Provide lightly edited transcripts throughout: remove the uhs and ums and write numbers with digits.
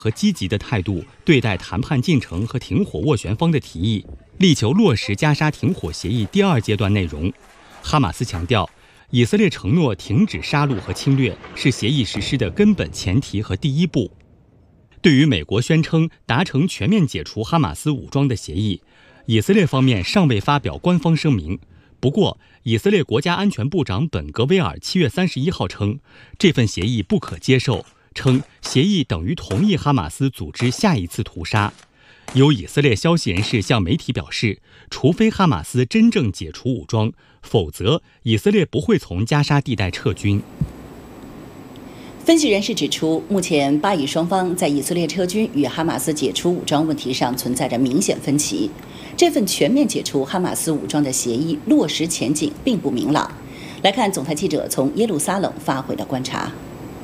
和积极的态度对待谈判进程和停火斡旋方的提议，力求落实加沙停火协议第2阶段内容。哈马斯强调，以色列承诺停止杀戮和侵略是协议实施的根本前提和第一步。对于美国宣称达成全面解除哈马斯武装的协议，以色列方面尚未发表官方声明。不过，以色列国家安全部长本格威尔7月31号称，这份协议不可接受，称协议等于同意哈马斯组织下一次屠杀。有以色列消息人士向媒体表示，除非哈马斯真正解除武装，否则以色列不会从加沙地带撤军。 分析人士指出，目前巴以双方在以色列撤军与哈马斯解除武装问题上存在着明显分歧。这份全面解除哈马斯武装的协议落实前景并不明朗。来看总台记者从耶路撒冷发回的观察。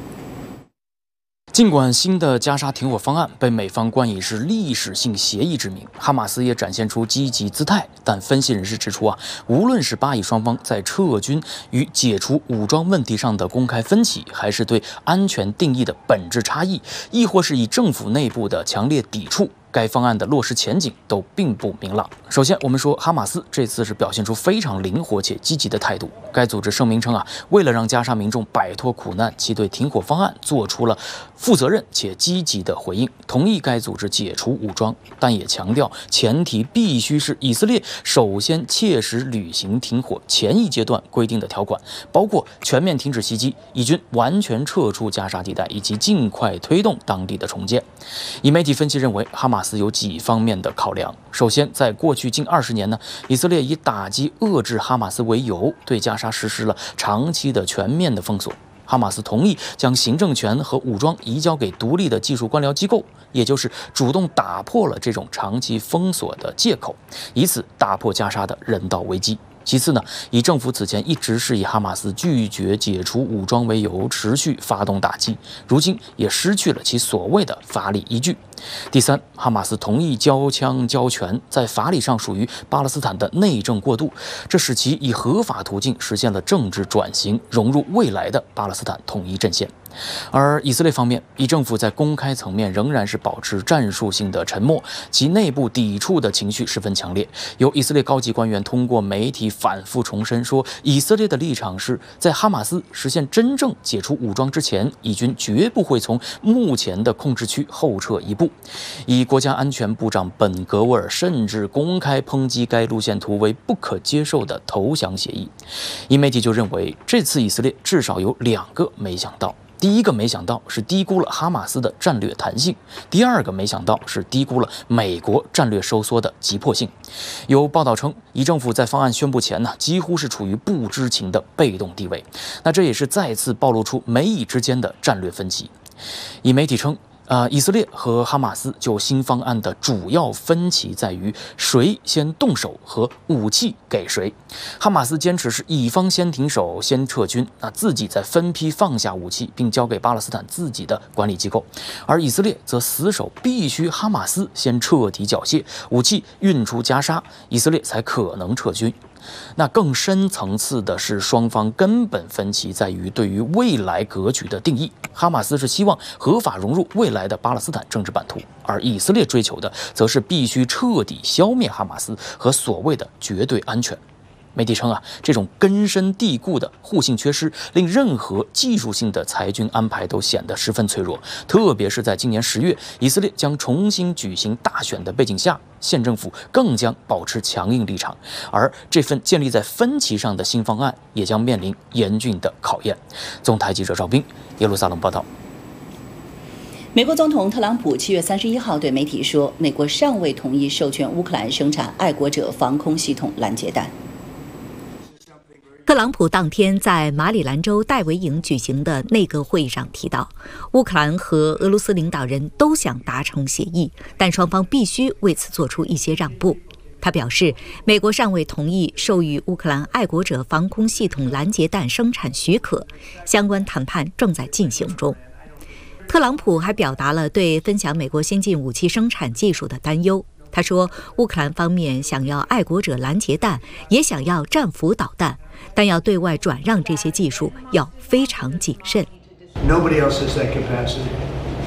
尽管新的加沙停火方案被美方冠以是历史性协议之名，哈马斯也展现出积极姿态，但分析人士指出无论是巴以双方在撤军与解除武装问题上的公开分歧，还是对安全定义的本质差异，亦或是以政府内部的强烈抵触，该方案的落实前景都并不明朗。首先，我们说哈马斯这次是表现出非常灵活且积极的态度。该组织声明称为了让加沙民众摆脱苦难，其对停火方案做出了负责任且积极的回应，同意该组织解除武装，但也强调前提必须是以色列首先切实履行停火前一阶段规定的条款，包括全面停止袭击、以军完全撤出加沙地带以及尽快推动当地的重建。以媒体分析认为，哈马斯有几方面的考量。首先，在过去近20年呢，以色列以打击遏制哈马斯为由，对加沙实施了长期的全面的封锁。哈马斯同意将行政权和武装移交给独立的技术官僚机构，也就是主动打破了这种长期封锁的借口，以此打破加沙的人道危机。其次呢，以政府此前一直是以哈马斯拒绝解除武装为由，持续发动打击，如今也失去了其所谓的法理依据。第三，哈马斯同意交枪交权，在法理上属于巴勒斯坦的内政过渡，这使其以合法途径实现了政治转型，融入未来的巴勒斯坦统一阵线。而以色列方面，以政府在公开层面仍然是保持战术性的沉默，其内部抵触的情绪十分强烈。有以色列高级官员通过媒体反复重申说，以色列的立场是在哈马斯实现真正解除武装之前，以军绝不会从目前的控制区后撤一步。以国家安全部长本格沃尔甚至公开抨击该路线图为不可接受的投降协议。以媒体就认为，这次以色列至少有2个没想到。第一个没想到是低估了哈马斯的战略弹性，第二个没想到是低估了美国战略收缩的急迫性。有报道称，以政府在方案宣布前呢，几乎是处于不知情的被动地位。那这也是再次暴露出美以之间的战略分歧。以媒体称，以色列和哈马斯就新方案的主要分歧在于谁先动手和武器给谁。哈马斯坚持是以方先停手先撤军，自己再分批放下武器并交给巴勒斯坦自己的管理机构，而以色列则死守必须哈马斯先彻底缴械，武器运出加沙，以色列才可能撤军。那更深层次的是，双方根本分歧在于对于未来格局的定义。哈马斯是希望合法融入未来的巴勒斯坦政治版图，而以色列追求的则是必须彻底消灭哈马斯和所谓的绝对安全。媒体称这种根深蒂固的互信缺失，令任何技术性的裁军安排都显得十分脆弱。特别是在今年10月，以色列将重新举行大选的背景下，县政府更将保持强硬立场，而这份建立在分歧上的新方案也将面临严峻的考验。总台记者赵斌，耶路撒冷报道。 美国总统特朗普7月31号对媒体说，美国尚未同意授权乌克兰生产爱国者防空系统拦截弹。 特朗普当天在马里兰州戴维营举行的内阁会议上提到，乌克兰和俄罗斯领导人都想达成协议，但双方必须为此做出一些让步。他表示，美国尚未同意授予乌克兰爱国者防空系统拦截弹生产许可，相关谈判正在进行中。特朗普还表达了对分享美国先进武器生产技术的担忧。他说，乌克兰方面想要爱国者拦截弹，也想要战斧导弹，但要对外转让这些技术要非常谨慎。 Nobody else has that capacity.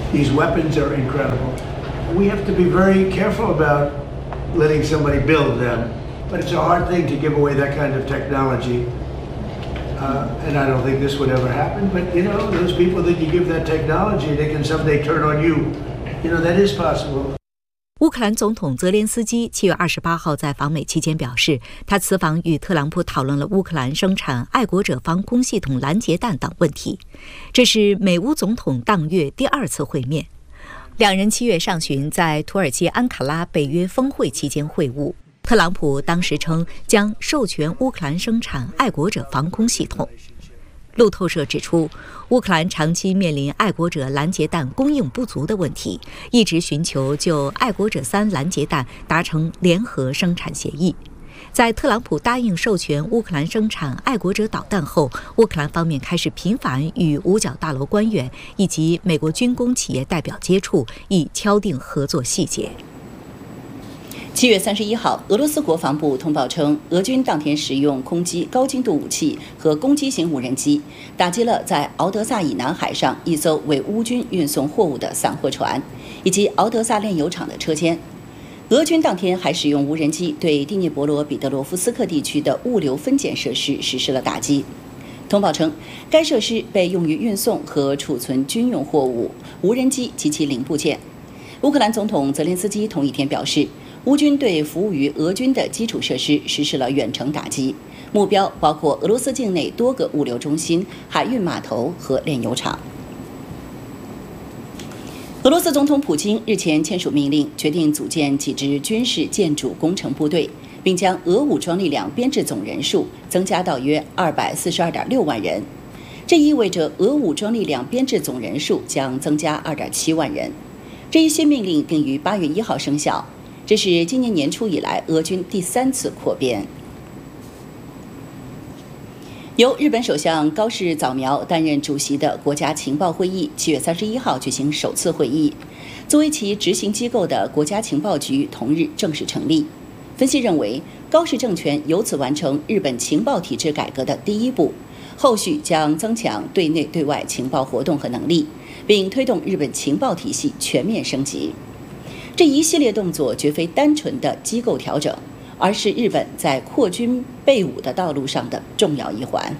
These weapons are incredible. We have to be very careful about letting somebody build them, but it's a hard thing to give away that kind of technology. And I don't think this would ever happen, but you know, those people that you give that technology, they can someday turn on you. You know, that is possible. 乌克兰总统泽连斯基7月28号在访美期间表示，他此访与特朗普讨论了乌克兰生产爱国者防空系统拦截弹等问题。这是美乌总统当月第2次会面。两人7月上旬在土耳其安卡拉北约峰会期间会晤。特朗普当时称将授权乌克兰生产爱国者防空系统。路透社指出，乌克兰长期面临爱国者拦截弹供应不足的问题，一直寻求就爱国者3拦截弹达成联合生产协议。在特朗普答应授权乌克兰生产爱国者导弹后，乌克兰方面开始频繁与五角大楼官员以及美国军工企业代表接触，以敲定合作细节。 7月31号，俄罗斯国防部通报称，俄军当天使用空击高精度武器和攻击型无人机，打击了在敖德萨以南海上一艘为乌军运送货物的散货船，以及敖德萨炼油厂的车间。俄军当天还使用无人机对第聂伯罗彼得罗夫斯克地区的物流分拣设施实施了打击。通报称，该设施被用于运送和储存军用货物、无人机及其零部件。乌克兰总统泽连斯基同一天表示，乌军对服务于俄军的基础设施实施了远程打击，目标包括俄罗斯境内多个物流中心、海运码头和炼油厂。俄罗斯总统普京日前签署命令，决定组建几支军事建筑工程部队，并将俄武装力量编制总人数增加到约242.6万人。这意味着俄武装力量编制总人数将增加2.7万人。这一新命令定于8月1号生效。这是今年年初以来俄军第3次扩编。由日本首相高市早苗担任主席的国家情报会议7月31号举行首次会议，作为其执行机构的国家情报局同日正式成立。分析认为，高市政权由此完成日本情报体制改革的第一步，后续将增强对内对外情报活动和能力，并推动日本情报体系全面升级。这一系列动作绝非单纯的机构调整，而是日本在扩军备武的道路上的重要一环。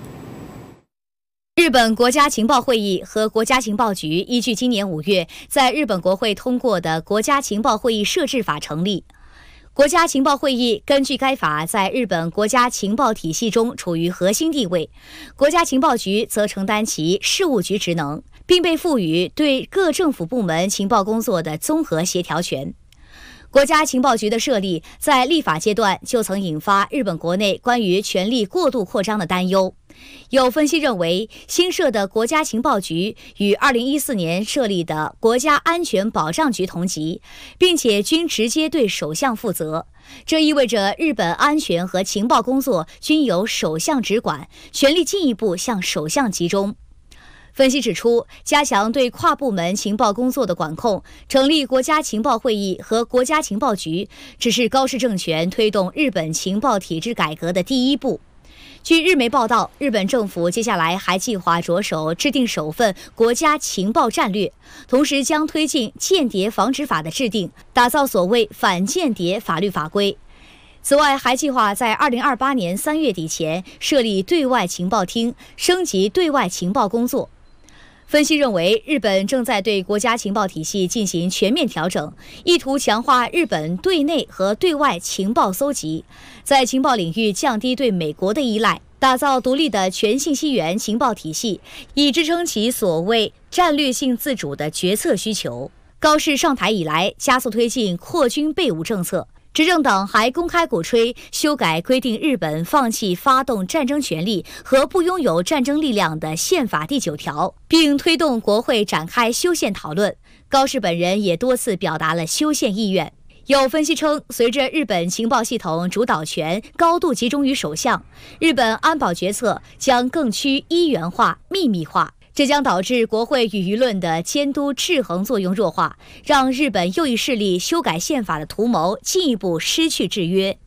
日本国家情报会议和国家情报局依据今年5月在日本国会通过的国家情报会议设置法成立。国家情报会议根据该法在日本国家情报体系中处于核心地位，国家情报局则承担其事务局职能，并被赋予对各政府部门情报工作的综合协调权。国家情报局的设立在立法阶段就曾引发日本国内关于权力过度扩张的担忧。有分析认为，新设的国家情报局与2014年设立的国家安全保障局同级，并且均直接对首相负责。这意味着日本安全和情报工作均由首相直管，权力进一步向首相集中。分析指出，加强对跨部门情报工作的管控，成立国家情报会议和国家情报局，只是高市政权推动日本情报体制改革的第一步。据日媒报道，日本政府接下来还计划着手制定首份国家情报战略，同时将推进间谍防止法的制定，打造所谓反间谍法律法规。此外，还计划在2028年3月底前设立对外情报厅，升级对外情报工作。分析认为，日本正在对国家情报体系进行全面调整，意图强化日本对内和对外情报搜集，在情报领域降低对美国的依赖，打造独立的全信息源情报体系，以支撑其所谓战略性自主的决策需求。高市上台以来，加速推进扩军备武政策。执政党还公开鼓吹修改规定日本放弃发动战争权利和不拥有战争力量的宪法第9条，并推动国会展开修宪讨论。高市本人也多次表达了修宪意愿。有分析称，随着日本情报系统主导权高度集中于首相，日本安保决策将更趋一元化、秘密化。这将导致国会与舆论的监督制衡作用弱化，让日本右翼势力修改宪法的图谋进一步失去制约。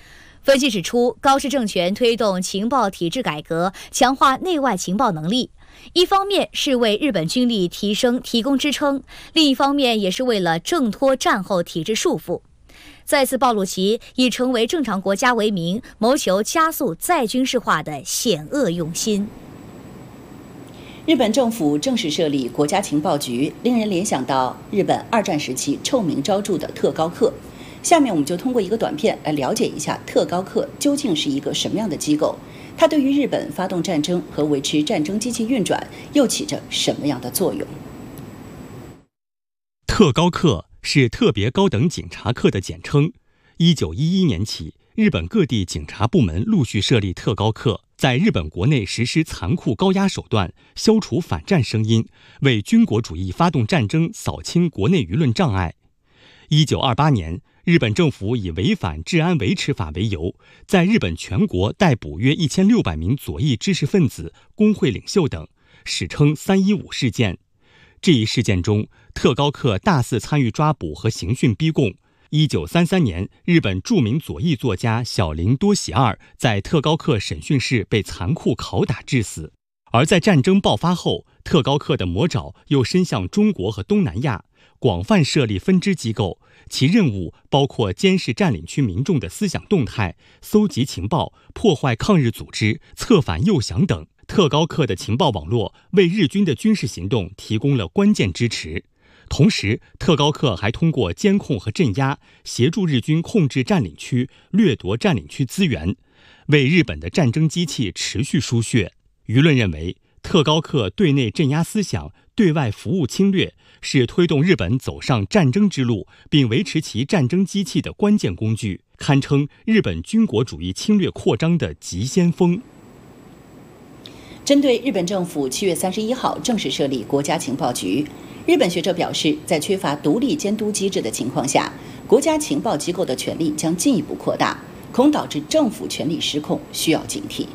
分析指出，高市政权推动情报体制改革，强化内外情报能力， 一方面是为日本军力提供支撑，另一方面也是为了挣脱战后体制束缚，再次暴露其以成为正常国家为名，谋求加速再军事化的险恶用心。 日本政府正式设立国家情报局，令人联想到日本2战时期臭名昭著的特高课。下面我们就通过一个短片来了解一下特高课究竟是一个什么样的机构，它对于日本发动战争和维持战争机器运转又起着什么样的作用？ 特高课是特别高等警察课的简称。1911年起，日本各地警察部门陆续设立特高课，在日本国内实施残酷高压手段，消除反战声音，为军国主义发动战争扫清国内舆论障碍。1928年，日本政府以违反治安维持法为由，在日本全国逮捕约1600名左翼知识分子、工会领袖等，史称315事件。这一事件中，特高课大肆参与抓捕和刑讯逼供。1933年，日本著名左翼作家小林多喜二在特高课审讯室被残酷拷打致死。而在战争爆发后，特高课的魔爪又伸向中国和东南亚，广泛设立分支机构，其任务包括监视占领区民众的思想动态、搜集情报、破坏抗日组织、策反诱降等。特高课的情报网络为日军的军事行动提供了关键支持。同时，特高课还通过监控和镇压，协助日军控制占领区、掠夺占领区资源，为日本的战争机器持续输血。舆论认为，特高课对内镇压思想、对外服务侵略，是推动日本走上战争之路并维持其战争机器的关键工具，堪称日本军国主义侵略扩张的急先锋。 针对日本政府7月31号正式设立国家情报局，日本学者表示，在缺乏独立监督机制的情况下，国家情報機構的權力將進一步擴大，恐導致政府權力失控，需要警惕。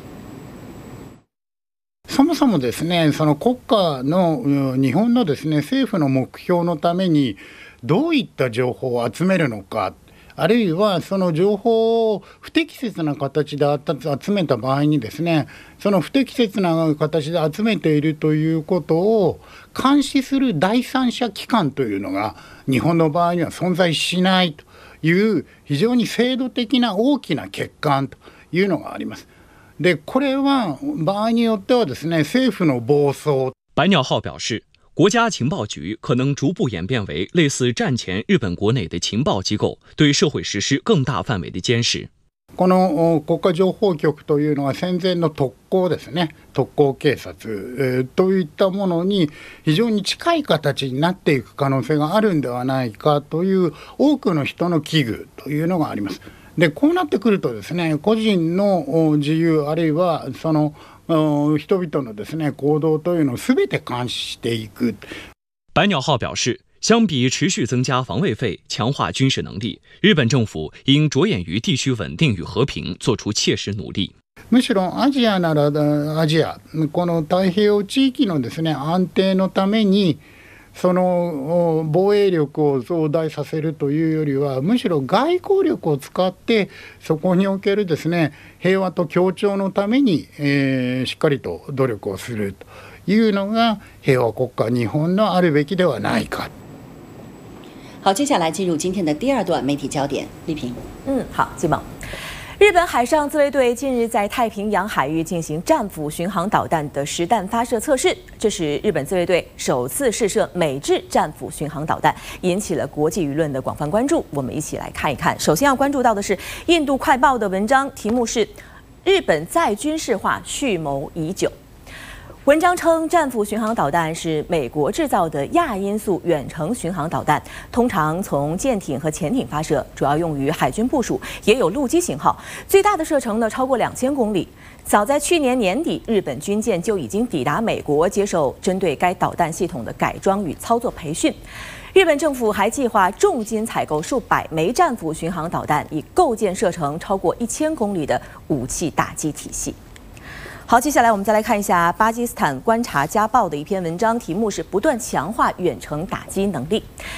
そもそもですね、その国家の日本のですね政府の目標のためにどういった情報を集めるのか、あるいはその情報を不適切な形で集めた場合にですね、その不適切な形で集めているということを監視する第三者機関というのが日本の場合には存在しないという非常に制度的な大きな欠陥というのがあります。で、これは場合によってはですね、政府の暴走。 白鸟号表示，国家情報局可能逐步演變為類似戰前日本國內的情報機構，對社會實施更大範圍的監視。 この国家情報局というのは戦前の特攻ですね、特攻警察、といったものに非常に近い形になっていく可能性があるんではないかという多くの人の危惧というのがあります。で、こうなってくるとですね、個人の自由あるいはその人々のですね行動というのを全て監視していく。 白鳥號表示，相比持續增加防衛費、強化軍事能力，日本政府應着眼於地區穩定與和平，做出切實努力。 むしろアジアならアジア、この太平洋地域のですね安定のためにその防衛力を増大させるというよりは、むしろ外交力を使ってそこにおけるですね平和と協調のために、しっかりと努力をするというのが平和国家日本のあるべきではないか。 好，接下来进入今天的第二段媒体焦点，丽萍。 好，季萌。日本海上自卫队近日在太平洋海域进行战斧巡航导弹的实弹发射测试，这是日本自卫队首次试射美制战斧巡航导弹，引起了国际舆论的广泛关注。我们一起来看一看。首先要关注到的是印度快报的文章，题目是“日本再军事化蓄谋已久”。文章称，战斧巡航导弹是美国制造的亚音速远程巡航导弹，通常从舰艇和潜艇发射，主要用于海军部署，也有陆基型号。最大的射程呢超过2000公里。早在去年年底，日本军舰就已经抵达美国，接受针对该导弹系统的改装与操作培训。日本政府还计划重金采购数百枚战斧巡航导弹，以构建射程超过1000公里的武器打击体系。好，接下来我们再来看一下巴基斯坦观察家报的一篇文章，题目是“不断强化远程打击能力”。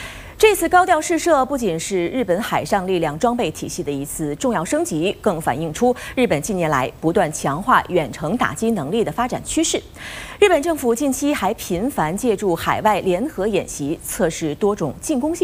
这次高调试射不仅是日本海上力量装备体系的一次重要升级，更反映出日本近年来不断强化远程打击能力的发展趋势。日本政府近期还频繁借助海外联合演习，测试多种进攻性